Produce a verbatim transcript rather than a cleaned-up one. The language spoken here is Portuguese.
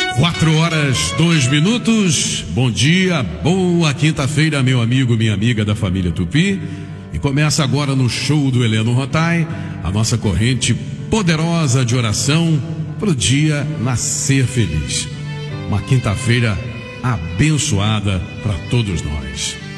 Quatro horas, dois minutos. Bom dia, boa quinta-feira, meu amigo, minha amiga da família Tupi. E começa agora no show do Heleno Rotai, a nossa corrente poderosa de oração para o dia nascer feliz. Uma quinta-feira abençoada para todos nós.